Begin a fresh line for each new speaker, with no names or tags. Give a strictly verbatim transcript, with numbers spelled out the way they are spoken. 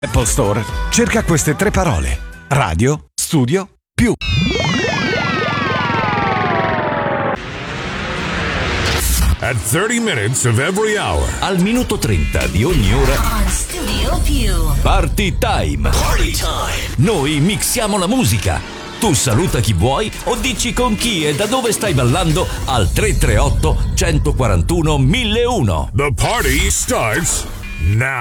Apple Store, cerca queste tre parole: radio, studio, più.
At thirty minutes of every hour.
Al minuto trenta di ogni ora.
On Studio Più.
Party time.
Party time.
Noi mixiamo la musica. Tu saluta chi vuoi o dici con chi e da dove stai ballando al tre tre otto, uno quattro uno, mille uno.
The party starts now.